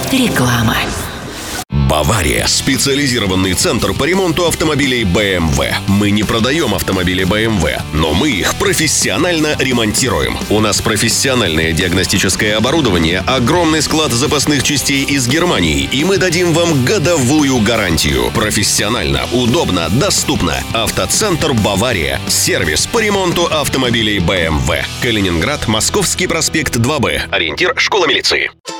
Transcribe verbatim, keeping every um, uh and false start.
Реклама. Бавария – специализированный центр по ремонту автомобилей бэ эм вэ. Мы не продаем автомобили бэ эм вэ, но мы их профессионально ремонтируем. У нас профессиональное диагностическое оборудование, огромный склад запасных частей из Германии, и мы дадим вам годовую гарантию. Профессионально, удобно, доступно. Автоцентр «Бавария». Сервис по ремонту автомобилей бэ эм вэ. Калининград, Московский проспект два бэ. Ориентир — школа милиции.